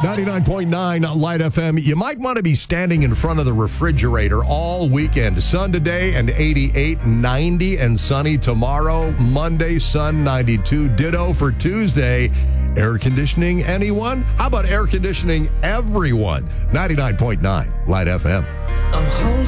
99.9 Light FM. You might want to be standing in front of the refrigerator all weekend. Sun today and 88, 90 and sunny tomorrow. Monday, sun 92. Ditto for Tuesday. Air conditioning anyone? How about air conditioning everyone? 99.9 Light FM.